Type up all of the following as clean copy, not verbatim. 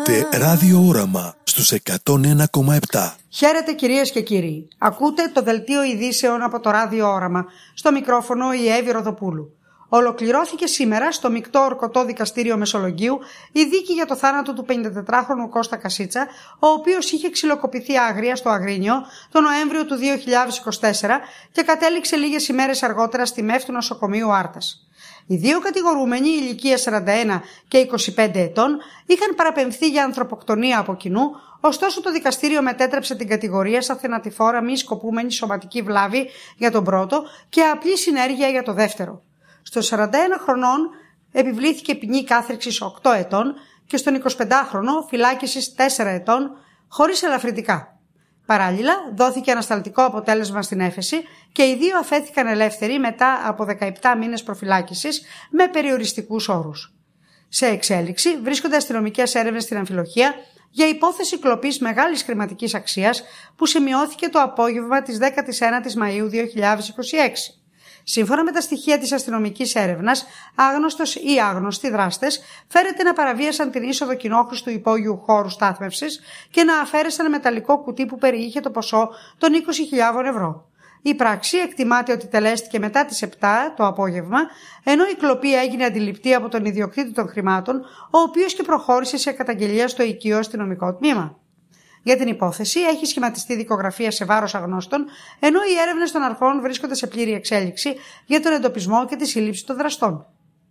Ακούτε Ράδιο Όραμα στους 101,7. Χαίρετε κυρίες και κύριοι. Ακούτε το δελτίο ειδήσεων από το Ράδιο Όραμα. Στο μικρόφωνο η Εύη Ροδοπούλου. Ολοκληρώθηκε σήμερα στο Μεικτό Ορκωτό Δικαστήριο Μεσολογγίου η δίκη για το θάνατο του 54χρονου Κώστα Κασίτσα, ο οποίος είχε ξυλοκοπηθεί άγρια στο Αγρίνιο τον Νοέμβριο του 2024 και κατέληξε λίγες ημέρες αργότερα στη ΜΕΦ του νοσοκομείου Άρτας. Οι δύο κατηγορούμενοι, ηλικία 41 και 25 ετών, είχαν παραπεμφθεί για ανθρωποκτονία από κοινού, ωστόσο το δικαστήριο μετέτρεψε την κατηγορία σαν θενατηφόρα μη σκοπούμενη σωματική βλάβη για τον πρώτο και απλή συνέργεια για το δεύτερο. Στο 41 χρονών επιβλήθηκε ποινή κάθριξης 8 ετών και στον 25χρονο φυλάκισης 4 ετών χωρίς ελαφρυντικά. Παράλληλα, δόθηκε ανασταλτικό αποτέλεσμα στην έφεση και οι δύο αφέθηκαν ελεύθεροι μετά από 17 μήνες προφυλάκησης με περιοριστικούς όρους. Σε εξέλιξη βρίσκονται αστυνομικές έρευνες στην Αμφιλοχία για υπόθεση κλοπής μεγάλης χρηματικής αξίας που σημειώθηκε το απόγευμα της 19ης Μαΐου 2026. Σύμφωνα με τα στοιχεία της αστυνομικής έρευνας, άγνωστος ή άγνωστοι δράστες φέρεται να παραβίασαν την είσοδο κοινόχρηστου υπόγειου χώρου στάθμευσης και να αφαίρεσαν μεταλλικό κουτί που περιείχε το ποσό των 20.000 ευρώ. Η πράξη εκτιμάται ότι τελέστηκε μετά τις 7 το απόγευμα, ενώ η κλοπή έγινε αντιληπτή από τον ιδιοκτήτη των χρημάτων, ο οποίος και προχώρησε σε καταγγελία στο οικείο αστυνομικό τμήμα. Για την υπόθεση έχει σχηματιστεί δικογραφία σε βάρος αγνώστων, ενώ οι έρευνες των αρχών βρίσκονται σε πλήρη εξέλιξη για τον εντοπισμό και τη σύλληψη των δραστών.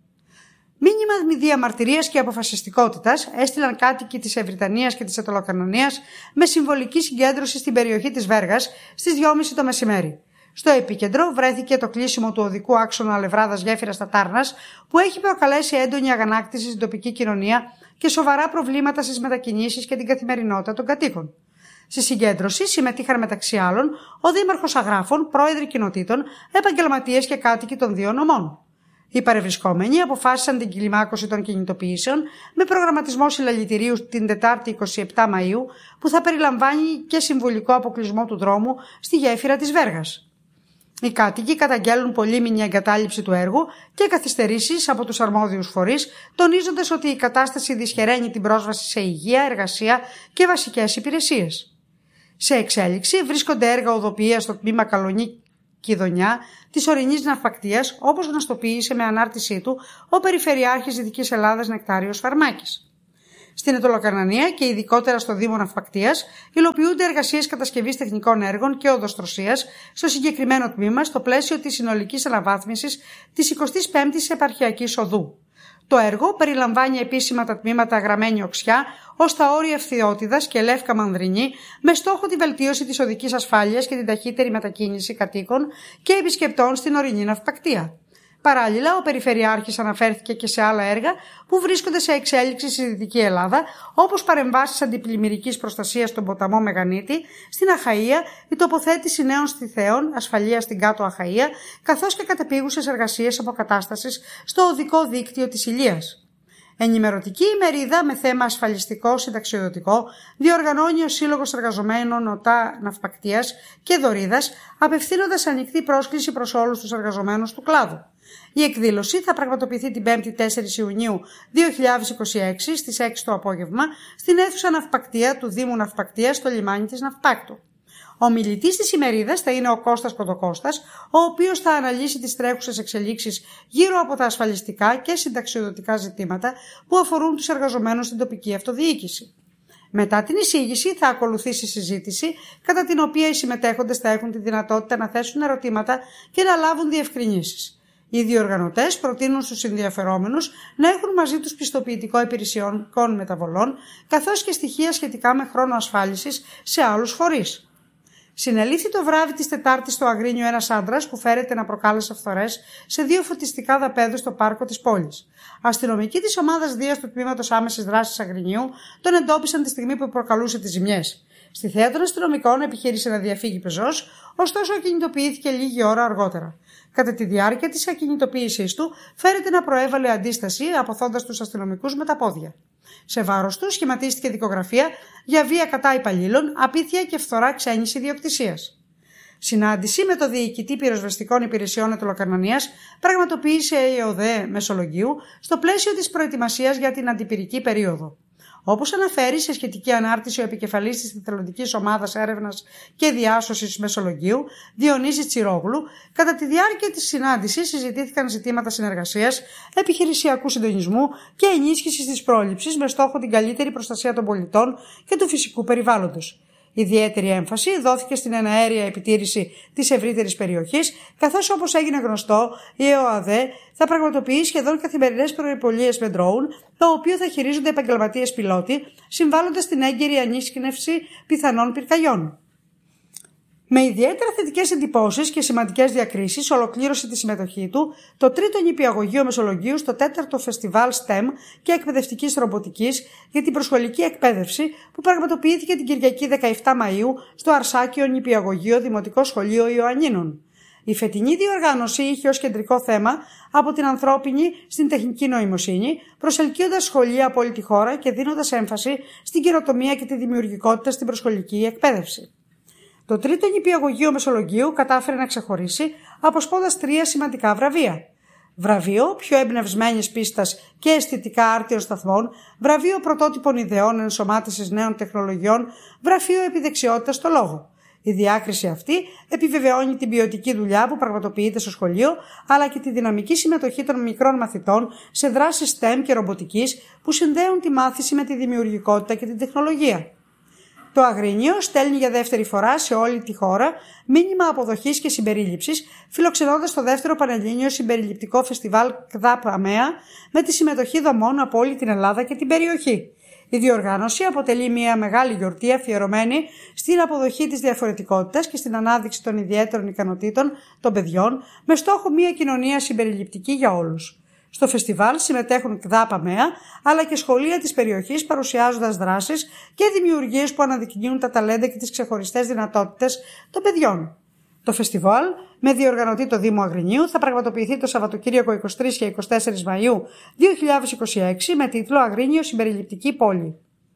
Μήνυμα διαμαρτυρίας και αποφασιστικότητας έστειλαν κάτοικοι της Ευρυτανίας και της Ετωλοκαρνανίας με συμβολική συγκέντρωση στην περιοχή της Βέργας στις 2.30 το μεσημέρι. Στο επίκεντρο βρέθηκε το κλείσιμο του οδικού άξονα Λεβράδας Γέφυρας Τατάρνας, που έχει προκαλέσει έντονη αγανάκτηση στην τοπική κοινωνία και σοβαρά προβλήματα στις μετακινήσεις και την καθημερινότητα των κατοίκων. Στη συγκέντρωση συμμετείχαν μεταξύ άλλων ο Δήμαρχος Αγράφων, πρόεδροι κοινοτήτων, επαγγελματίες και κάτοικοι των δύο νομών. Οι παρευρισκόμενοι αποφάσισαν την κλιμάκωση των κινητοποιήσεων με προγραμματισμό συλλαλητηρίου την Τετάρτη 27 Μαΐου, που θα περιλαμβάνει και συμβολικό αποκλεισμό του δρόμου στη γέφυρα της Βέργας. Οι κάτοικοι καταγγέλνουν πολύμηνη εγκατάλειψη του έργου και καθυστερήσεις από τους αρμόδιους φορείς, τονίζοντας ότι η κατάσταση δυσχεραίνει την πρόσβαση σε υγεία, εργασία και βασικές υπηρεσίες. Σε εξέλιξη βρίσκονται έργα οδοποιίας στο τμήμα Καλονή Κιδωνιά της ορεινής ναυπακτείας, όπως γνωστοποίησε με ανάρτησή του ο Περιφερειάρχης Δυτικής Ελλάδας Νεκτάριος Φαρμάκης. Στην Ετωλοκαρνανία και ειδικότερα στο Δήμο Ναυπακτείας υλοποιούνται εργασίες κατασκευής τεχνικών έργων και οδοστρωσίας στο συγκεκριμένο τμήμα στο πλαίσιο της συνολικής αναβάθμισης της 25ης Επαρχιακής Οδού. Το έργο περιλαμβάνει επίσημα τα τμήματα Γραμμένη Οξιά ως τα όρια Ευθυότητας και Λεύκα Μανδρινή, με στόχο τη βελτίωση της οδικής ασφάλειας και την ταχύτερη μετακίνηση κατοίκων και επισκεπτών στην ορεινή ναυπακτεία. Παράλληλα, ο Περιφερειάρχης αναφέρθηκε και σε άλλα έργα που βρίσκονται σε εξέλιξη στη Δυτική Ελλάδα, όπως παρεμβάσεις αντιπλημμυρικής προστασίας στον ποταμό Μεγανίτη, στην Αχαΐα, η τοποθέτηση νέων στιθέων, ασφαλείας στην Κάτω Αχαΐα, καθώς και κατεπίγουσες εργασίες αποκατάστασης στο οδικό δίκτυο της Ηλίας. Ενημερωτική ημερίδα με θέμα ασφαλιστικό συνταξιοδοτικό διοργανώνει ο Σύλλογος Εργαζομένων ΟΤΑ Ναυπακτείας και Δωρίδας, απευθύνοντας ανοιχτή πρόσκληση προς όλους τους εργαζομένους του κλάδου. Η εκδήλωση θα πραγματοποιηθεί την 5η 4 Ιουνίου 2026 στις 6 το απόγευμα στην αίθουσα Ναυπακτεία του Δήμου Ναυπακτείας στο λιμάνι της Ναυπάκτου. Ο μιλητής της ημερίδας θα είναι ο Κώστας Κοντοκώστας, ο οποίος θα αναλύσει τις τρέχουσες εξελίξεις γύρω από τα ασφαλιστικά και συνταξιοδοτικά ζητήματα που αφορούν τους εργαζομένους στην τοπική αυτοδιοίκηση. Μετά την εισήγηση θα ακολουθήσει συζήτηση, κατά την οποία οι συμμετέχοντες θα έχουν τη δυνατότητα να θέσουν ερωτήματα και να λάβουν διευκρινήσεις. Οι διοργανωτές προτείνουν στους ενδιαφερόμενους να έχουν μαζί τους πιστοποιητικό υπηρεσιών μεταβολών, καθώς και στοιχεία σχετικά με χρόνο ασφάλισης σε άλλους φορείς. Συνελήφθη το βράδυ της Τετάρτης στο Αγρίνιο ένας άντρας που φέρεται να προκάλεσε φθορές σε δύο φωτιστικά δαπέδους στο πάρκο της πόλης. Αστυνομικοί της ομάδας Δίας του τμήματος άμεσης δράσης Αγρινιού τον εντόπισαν τη στιγμή που προκαλούσε τις ζημιές. Στη θέα των αστυνομικών επιχείρησε να διαφύγει πεζός, ωστόσο ακινητοποιήθηκε λίγη ώρα αργότερα. Κατά τη διάρκεια της ακινητοποίησής του, φέρεται να προέβαλε αντίσταση, αποθώντας τους αστυνομικούς με τα πόδια. Σε βάρος του σχηματίστηκε δικογραφία για βία κατά υπαλλήλων, απίθεια και φθορά ξένης ιδιοκτησίας. Συνάντηση με το Διοικητή Πυροσβεστικών Υπηρεσιών Ετωλοκαρνανίας πραγματοποίησε η ΕΟΔΕ Μεσολογγίου στο πλαίσιο της προετοιμασίας για την αντιπυρική περίοδο. Όπως αναφέρει σε σχετική ανάρτηση ο επικεφαλής της Εθελοντικής Ομάδας Έρευνας και Διάσωσης Μεσολογγίου, Διονύσης Τσιρόγλου, κατά τη διάρκεια της συνάντησης συζητήθηκαν ζητήματα συνεργασίας, επιχειρησιακού συντονισμού και ενίσχυσης της πρόληψης με στόχο την καλύτερη προστασία των πολιτών και του φυσικού περιβάλλοντος. Ιδιαίτερη έμφαση δόθηκε στην εναέρια επιτήρηση της ευρύτερης περιοχής, καθώς όπως έγινε γνωστό, η ΕΟΑΔΕ θα πραγματοποιεί σχεδόν καθημερινές προϋπολίες με ντρόουν, το οποίο θα χειρίζονται επαγγελματίες πιλότοι, συμβάλλοντας στην έγκαιρη ανίσκηνευση πιθανών πυρκαγιών. Με ιδιαίτερα θετικές εντυπώσεις και σημαντικές διακρίσεις, ολοκλήρωσε τη συμμετοχή του το τρίτο νηπιαγωγείο Μεσολογγίου στο 4ο Φεστιβάλ STEM και Εκπαιδευτικής Ρομποτικής για την προσχολική εκπαίδευση που πραγματοποιήθηκε την Κυριακή 17 Μαΐου στο Αρσάκιο Νηπιαγωγείο Δημοτικό Σχολείο Ιωαννίνων. Η φετινή διοργάνωση είχε ως κεντρικό θέμα από την ανθρώπινη στην τεχνική νοημοσύνη, προσελκύοντας σχολεία από όλη τη χώρα και δίνοντας έμφαση στην καινοτομία και τη δημιουργικότητα στην προσχολική εκπαίδευση. Το τρίτο νηπιαγωγείο Μεσολογγίου κατάφερε να ξεχωρίσει αποσπώντας 3 σημαντικά βραβεία. Βραβείο πιο εμπνευσμένης πίστας και αισθητικά άρτιων σταθμών, βραβείο πρωτότυπων ιδεών ενσωμάτωσης νέων τεχνολογιών, βραβείο επιδεξιότητας στο λόγο. Η διάκριση αυτή επιβεβαιώνει την ποιοτική δουλειά που πραγματοποιείται στο σχολείο, αλλά και τη δυναμική συμμετοχή των μικρών μαθητών σε δράσεις STEM και ρομποτικής που συνδέουν τη μάθηση με τη δημιουργικότητα και την τεχνολογία. Το Αγρίνιο στέλνει για δεύτερη φορά σε όλη τη χώρα μήνυμα αποδοχής και συμπερίληψης, φιλοξενώντας το δεύτερο Πανελλήνιο Συμπεριληπτικό Φεστιβάλ ΚΔΑΠ ΑΜΕΑ με τη συμμετοχή δομών από όλη την Ελλάδα και την περιοχή. Η διοργάνωση αποτελεί μια μεγάλη γιορτή αφιερωμένη στην αποδοχή της διαφορετικότητας και στην ανάδειξη των ιδιαίτερων ικανοτήτων των παιδιών, με στόχο μια κοινωνία συμπεριληπτική για όλους. Στο φεστιβάλ συμμετέχουν ΚΔΑΠ ΑΜΕΑ αλλά και σχολεία της περιοχής, παρουσιάζοντας δράσεις και δημιουργίες που αναδεικνύουν τα ταλέντα και τις ξεχωριστές δυνατότητες των παιδιών. Το φεστιβάλ, με διοργανωτή το Δήμο Αγρινίου, θα πραγματοποιηθεί το Σαββατοκύριακο 23 και 24 Μαΐου 2026 με τίτλο «Αγρίνιο Συμπεριληπτική Πόλη».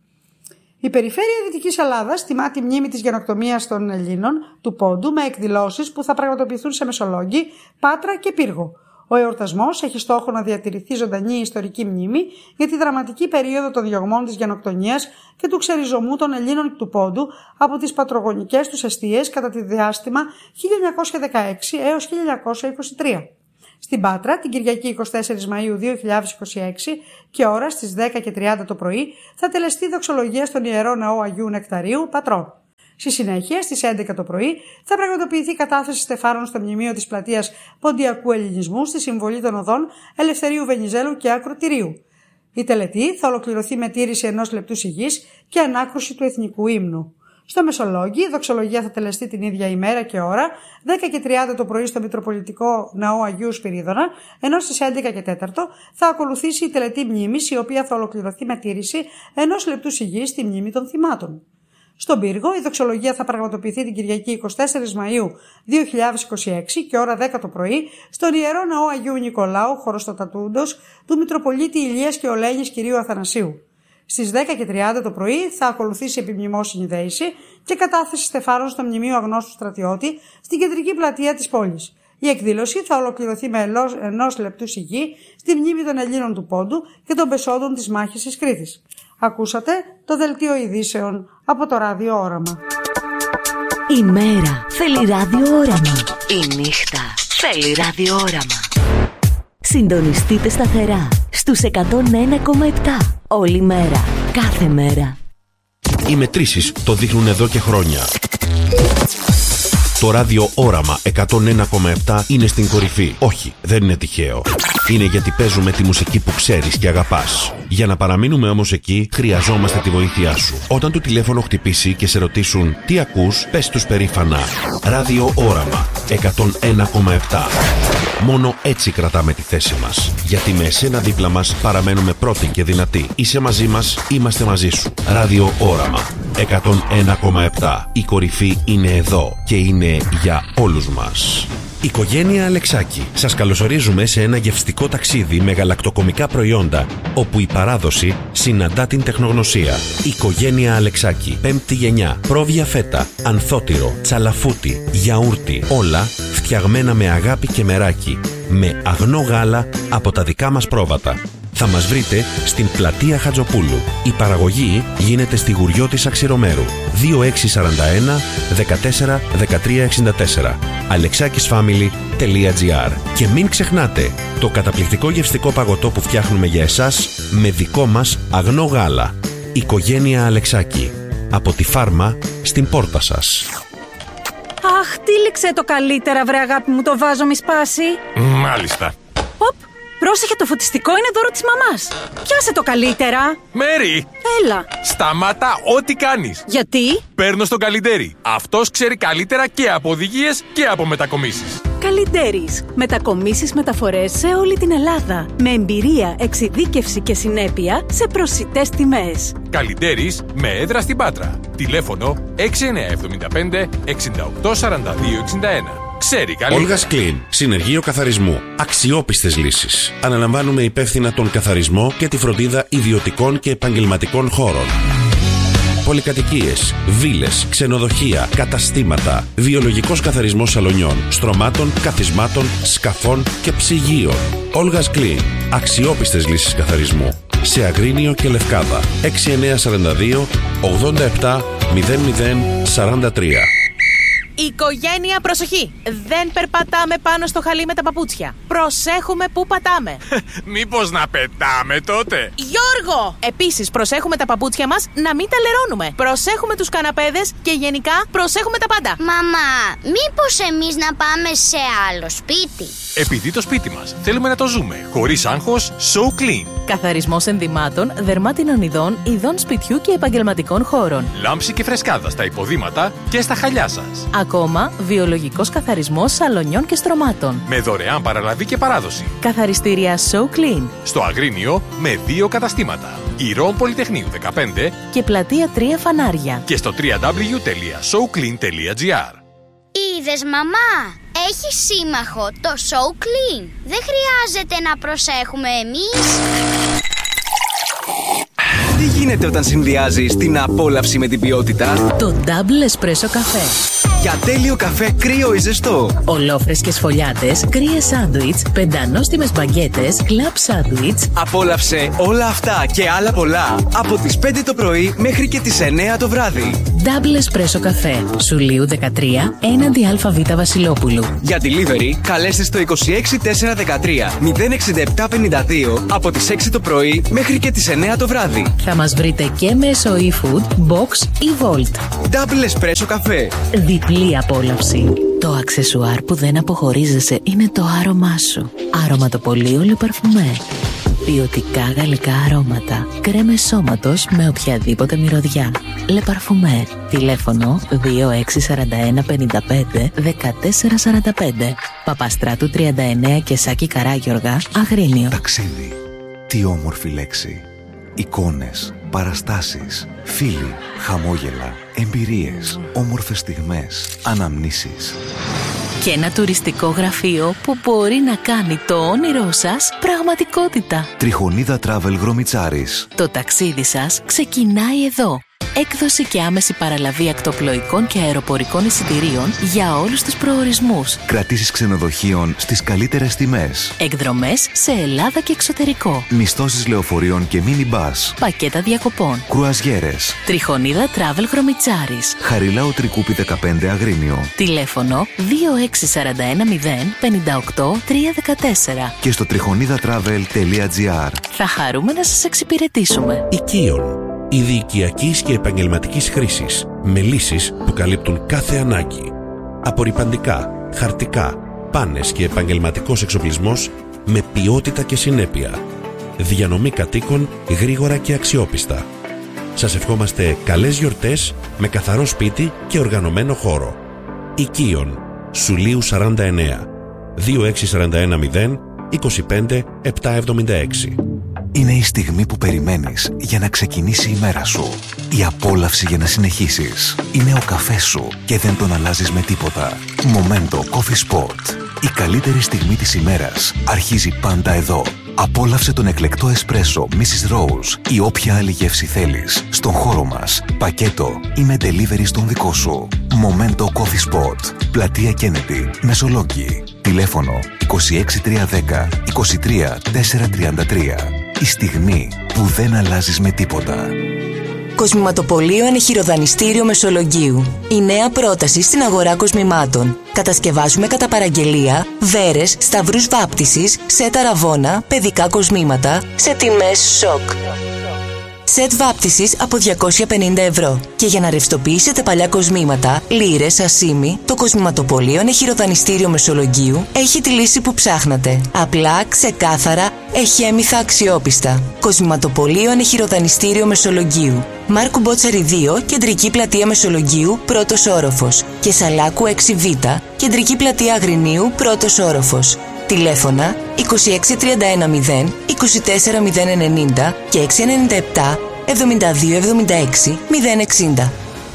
Η περιφέρεια Δυτικής Ελλάδας τιμά τη μνήμη της γενοκτομίας των Ελλήνων του Πόντου με εκδηλώσεις που θα πραγματοποιηθούν σε Μεσολόγγι, Πάτρα και Πύργο. Ο εορτασμός έχει στόχο να διατηρηθεί ζωντανή η ιστορική μνήμη για τη δραματική περίοδο των διωγμών της γενοκτονίας και του ξεριζωμού των Ελλήνων του Πόντου από τις πατρογονικές τους εστίες κατά τη διάστημα 1916 έως 1923. Στην Πάτρα, την Κυριακή 24 Μαΐου 2026 και ώρα στις 10:30 το πρωί θα τελεστεί δοξολογία στον Ιερό Ναό Αγίου Νεκταρίου Πατρών. Στη συνέχεια, στις 11 το πρωί, θα πραγματοποιηθεί κατάθεση στεφάνων στο μνημείο της πλατείας Ποντιακού Ελληνισμού στη συμβολή των οδών Ελευθερίου Βενιζέλου και Ακροτηρίου. Η τελετή θα ολοκληρωθεί με τήρηση 1 λεπτού σιγής και ανάκρουση του εθνικού ύμνου. Στο Μεσολόγγι, η δοξολογία θα τελεστεί την ίδια ημέρα και ώρα, 10:30 το πρωί στο Μητροπολιτικό Ναό Αγίου Σπυρίδωνα, ενώ στις 11:04 θα ακολουθήσει η τελετή μνήμης, η οποία θα ολοκληρωθεί με τήρηση 1 λεπτού σιγής στη μνήμη των θυμάτων. Στον Πύργο, η δοξολογία θα πραγματοποιηθεί την Κυριακή 24 Μαΐου 2026 και ώρα 10 το πρωί στον Ιερό Ναό Αγίου Νικολάου, Χωροστοτατούντος, του Μητροπολίτη Ηλίας και Ολένης Κυρίου Αθανασίου. Στις 10:30 το πρωί θα ακολουθήσει επιμνημόσυνη δέηση και κατάθεση στεφάνων στο Μνημείο Αγνώστου Στρατιώτη στην κεντρική πλατεία της πόλης. Η εκδήλωση θα ολοκληρωθεί με 1 λεπτού σιγή στη μνήμη των Ελλήνων του Πόντου και των πεσόντων της μάχης της Κρήτης. Ακούσατε το δελτίο ειδήσεων από το Ράδιο Όραμα. Η μέρα θέλει ραδιόραμα. Η νύχτα θέλει ραδιόραμα. Συντονιστείτε σταθερά στους 101,7 όλη μέρα, κάθε μέρα. Οι μετρήσεις το δείχνουν εδώ και χρόνια. Το Ράδιο Όραμα 101,7 είναι στην κορυφή. Όχι, δεν είναι τυχαίο. Είναι γιατί παίζουμε τη μουσική που ξέρεις και αγαπάς. Για να παραμείνουμε όμως εκεί, χρειαζόμαστε τη βοήθειά σου. Όταν το τηλέφωνο χτυπήσει και σε ρωτήσουν τι ακούς, πες τους περήφανα Ράδιο Όραμα 101,7. Μόνο έτσι κρατάμε τη θέση μας. Γιατί με εσένα δίπλα μας παραμένουμε πρώτοι και δυνατοί. Είσαι μαζί μας, είμαστε μαζί σου. Ράδιο Όραμα 101,7. Η κορυφή είναι εδώ και είναι για όλους μας. Οικογένεια Αλεξάκη. Σας καλωσορίζουμε σε ένα γευστικό ταξίδι με γαλακτοκομικά προϊόντα, όπου η παράδοση συναντά την τεχνογνωσία. Οικογένεια Αλεξάκη. 5η γενιά. Πρόβια φέτα, ανθότυρο, τσαλαφούτι, γιαούρτι. Όλα φτιαγμένα με αγάπη και μεράκι. Με αγνό γάλα από τα δικά μας πρόβατα. Θα μας βρείτε στην πλατεία Χατζοπούλου. Η παραγωγή γίνεται στη Γουριώτης Αξιρομέρου. 2641 14 13 64. alexakisfamily.gr. Και μην ξεχνάτε το καταπληκτικό γευστικό παγωτό που φτιάχνουμε για εσάς με δικό μας αγνό γάλα. Οικογένεια Αλεξάκη. Από τη φάρμα στην πόρτα σας. Αχ, τύλιξε το καλύτερα, βρε αγάπη μου, το βάζο μη σπάσει. Μάλιστα. Οπ, πρόσεχε, το φωτιστικό είναι δώρο της μαμάς. Πιάσε το καλύτερα. Μέρι! Έλα. Σταμάτα ό,τι κάνεις. Γιατί? Παίρνω στον Καλιντέρι. Αυτός ξέρει καλύτερα και από οδηγίες και από μετακομίσεις. Καλιντέρις. Μετακομίσεις, μεταφορές σε όλη την Ελλάδα. Με εμπειρία, εξειδίκευση και συνέπεια σε προσιτές τιμές. Καλιντέρις με έδρα στην Πάτρα. Τηλέφωνο 6975 68 42 61. Ξέρει καλύτερα. Olga's Clean. Συνεργείο καθαρισμού. Αξιόπιστες λύσεις. Αναλαμβάνουμε υπεύθυνα τον καθαρισμό και τη φροντίδα ιδιωτικών και επαγγελματικών χώρων. Πολυκατοικίες, βίλες, ξενοδοχεία, καταστήματα. Βιολογικός καθαρισμός σαλονιών, στρωμάτων, καθισμάτων, σκαφών και ψυγείων. Olga's Clean. Αξιόπιστες λύσεις καθαρισμού. Σε Αγρίνιο και Λευκάδα. 6942 87 00 43. Οικογένεια, προσοχή! Δεν περπατάμε πάνω στο χαλί με τα παπούτσια. Προσέχουμε πού πατάμε. Μήπως να πετάμε τότε? Γιώργο! Επίσης, προσέχουμε τα παπούτσια μας να μην τα λερώνουμε. Προσέχουμε τους καναπέδες και γενικά προσέχουμε τα πάντα. Μαμά, μήπως εμείς να πάμε σε άλλο σπίτι? Επειδή το σπίτι μας θέλουμε να το ζούμε χωρίς άγχος, So Clean. Καθαρισμός ενδυμάτων, δερμάτινων ειδών, ειδών σπιτιού και επαγγελματικών χώρων. Λάμψη και φρεσκάδα στα υποδήματα και στα χαλιά σας. Ακόμα, βιολογικός καθαρισμός σαλονιών και στρωμάτων. Με δωρεάν παραλαβή και παράδοση. Καθαριστήρια So Clean. Στο Αγρίνιο με 2 καταστήματα. Ηρών Πολυτεχνείου 15 και πλατεία 3 Φανάρια. Και στο www.soclean.gr. Είδες, μαμά, έχει σύμμαχο το So Clean. Δεν χρειάζεται να προσέχουμε εμείς. Τι γίνεται όταν συνδυάζεις την απόλαυση με την ποιότητα? Το Double Espresso καφέ. Για τέλειο καφέ κρύο ή ζεστό. Ολόφρεσκες φωλιάτες, κρύες σάντουιτς, πεντανόστιμες μπαγκέτες, κλαμπ σάντουιτς. Απόλαυσε όλα αυτά και άλλα πολλά από τις 5 το πρωί μέχρι και τις 9 το βράδυ. Double Espresso καφέ. Σουλίου 13, έναντι ΑΒ Βασιλόπουλου. Για delivery, καλέστε στο 26413 06752 από τις 6 το πρωί μέχρι και τις 9 το βράδυ. Θα μας βρείτε και μέσω eFood, Box ή Volt. Double Espresso καφέ. Διπλή απόλαυση. Το αξεσουάρ που δεν αποχωρίζεσαι είναι το άρωμά σου. Αρωματοπολείο Le Parfumé. Ποιοτικά γαλλικά αρώματα. Κρέμες σώματος με οποιαδήποτε μυρωδιά. Le Parfumé. Τηλέφωνο 2641 55 1445. Παπαστράτου 39 και Σάκη Καράγιοργα, Αγρίνιο. Ταξίδι. Τι όμορφη λέξη. Εικόνες, παραστάσεις, φίλοι, χαμόγελα, εμπειρίες, όμορφες στιγμές, αναμνήσεις. Και ένα τουριστικό γραφείο που μπορεί να κάνει το όνειρό σας πραγματικότητα. Τριχονίδα Travel Γρομιτσάρης. Το ταξίδι σας ξεκινάει εδώ. Έκδοση και άμεση παραλαβή ακτοπλοϊκών και αεροπορικών εισιτηρίων για όλους τους προορισμούς. Κρατήσεις ξενοδοχείων στις καλύτερες τιμές. Εκδρομές σε Ελλάδα και εξωτερικό. Μισθώσεις λεωφορείων και μίνι-μπας. Πακέτα διακοπών. Κρουαζιέρες. Τριχονίδα Travel Γρομιτσάρης. Χαριλάου Τρικούπη 15 Αγρίνιο. Τηλέφωνο 2641 0 58 314. Και στο τριχονίδαtravel.gr. Θα χαρούμε να σας εξυπηρετήσουμε. Οικείων. Είδη οικιακής και επαγγελματικής χρήσης, με λύσεις που καλύπτουν κάθε ανάγκη. Απορρυπαντικά, χαρτικά, πάνες και επαγγελματικός εξοπλισμός με ποιότητα και συνέπεια. Διανομή κατοίκων γρήγορα και αξιόπιστα. Σας ευχόμαστε καλές γιορτές με καθαρό σπίτι και οργανωμένο χώρο. Οικείων, Σουλίου 49, 2641 0 25 776. Είναι η στιγμή που περιμένεις για να ξεκινήσει η μέρα σου. Η απόλαυση για να συνεχίσεις. Είναι ο καφές σου και δεν τον αλλάζεις με τίποτα. Momento Coffee Spot. Η καλύτερη στιγμή της ημέρας αρχίζει πάντα εδώ. Απόλαυσε τον εκλεκτό εσπρέσο Mrs. Rose ή όποια άλλη γεύση θέλεις στον χώρο μας, πακέτο ή με delivery στον δικό σου. Momento Coffee Spot. Πλατεία Kennedy, Μεσολόγγι. Τηλέφωνο 26310 23 433. Η στιγμή που δεν αλλάζεις με τίποτα. Κοσμηματοπωλείο Ενεχειροδανιστήριο Μεσολογγίου. Η νέα πρόταση στην αγορά κοσμημάτων. Κατασκευάζουμε κατά παραγγελία βέρες, σταυρούς βάπτισης, σετ αραβώνα, παιδικά κοσμήματα σε τιμές σοκ. Σετ βάπτισης από 250 ευρώ. Και για να ρευστοποιήσετε παλιά κοσμήματα, λίρες, ασίμι, το Κοσμηματοπωλείο Ενεχειροδανιστήριο Μεσολογγίου έχει τη λύση που ψάχνατε. Απλά, ξεκάθαρα, εχέμηθα, αξιόπιστα. Κοσμηματοπωλείο Ενεχειροδανιστήριο Μεσολογγίου. Μάρκου Μπότσαρη 2, κεντρική πλατεία Μεσολογγίου, πρώτος όροφος. Και Σαλάκου 6Β, κεντρική πλατεία Αγρινίου, πρώτος όροφος. Τηλέφωνα 26310 24090 και 697 7276 060.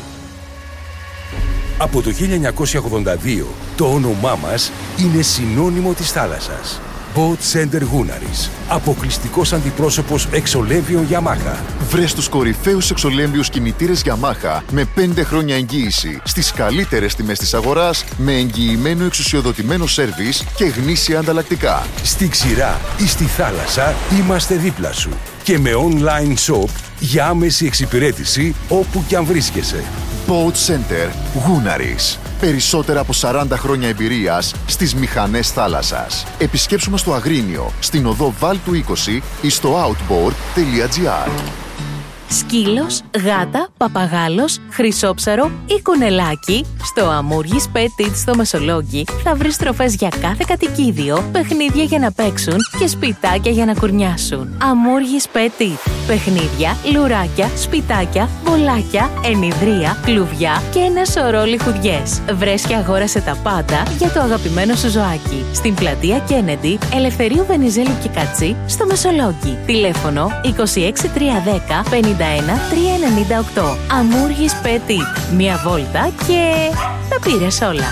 Από το 1982 το όνομά μας είναι συνώνυμο της θάλασσας. Boat Center Gunaris. Αποκλειστικός αντιπρόσωπος εξολέμβιων Yamaha. Βρες τους κορυφαίους εξολέμβιους κινητήρες Yamaha με 5 χρόνια εγγύηση στις καλύτερες τιμές της αγοράς, με εγγυημένο εξουσιοδοτημένο σέρβις και γνήσια ανταλλακτικά. Στη ξηρά ή στη θάλασσα είμαστε δίπλα σου. Και με online shop για άμεση εξυπηρέτηση όπου κι αν βρίσκεσαι. Boat Center Gunaris. Περισσότερα από 40 χρόνια εμπειρίας στις μηχανές θάλασσας. Επισκέψου μας στο Αγρίνιο, στην οδό Βάλτου 20 ή στο outboard.gr. Σκύλος, γάτα, παπαγάλος, χρυσόψαρο ή κουνελάκι, στο Αμούργης Petit στο Μεσολόγγι θα βρεις τροφές για κάθε κατοικίδιο, παιχνίδια για να παίξουν και σπιτάκια για να κουρνιάσουν. Αμούργης Petit. Παιχνίδια, λουράκια, σπιτάκια, μπολάκια, ενιδρία, κλουβιά και ένα σωρό λιχουδιές. Βρες και αγόρασε τα πάντα για το αγαπημένο σου ζωάκι. Στην πλατεία Κέννεντι, Ελευθερίου Βενιζέλου και Κατσί, στο Μεσολόγγι. Τηλέφωνο 26310 51 398. Αμούργης Petit. Μία βόλτα και τα πήρες όλα.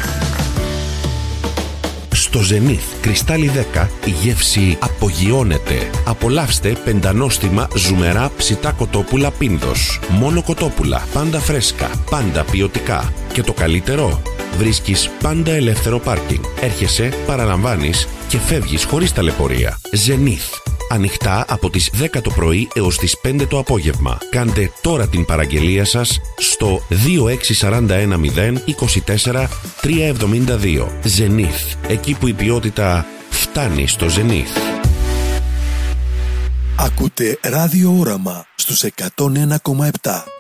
Στο Zenith Κρυστάλλι 10 η γεύση απογειώνεται. Απολαύστε πεντανόστιμα ζουμερά ψητά κοτόπουλα Πίνδος. Μόνο κοτόπουλα, πάντα φρέσκα, πάντα ποιοτικά. Και το καλύτερο, βρίσκεις πάντα ελεύθερο πάρκινγκ. Έρχεσαι, παραλαμβάνεις και φεύγεις χωρίς ταλαιπωρία. Zenith. Ανοιχτά από τις 10 το πρωί έως τις 5 το απόγευμα. Κάντε τώρα την παραγγελία σας στο 26410 24 372. Zenith. Εκεί που η ποιότητα φτάνει στο Zenith. Ακούτε Ράδιο Όραμα στους 101,7.